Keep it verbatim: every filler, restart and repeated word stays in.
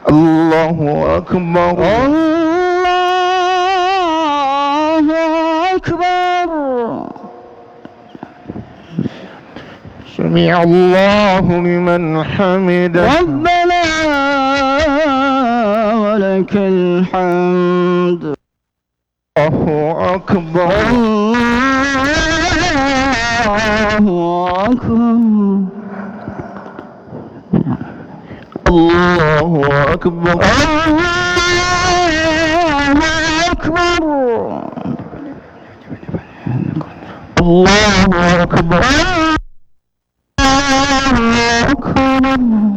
الله أكبر الله أكبر. سمع الله لمن حمده ربنا ولك الحمد. الله أكبر الله أكبر. الله أكبر الله أكبر. الله أكبر الله أكبر.